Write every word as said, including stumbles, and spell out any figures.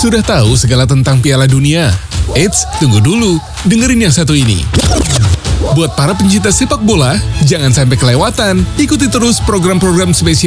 Sudah tahu segala tentang Piala Dunia? Eits, tunggu dulu. Dengerin yang satu ini. Buat para pencinta sepak bola, jangan sampai kelewatan. Ikuti terus program-program spesial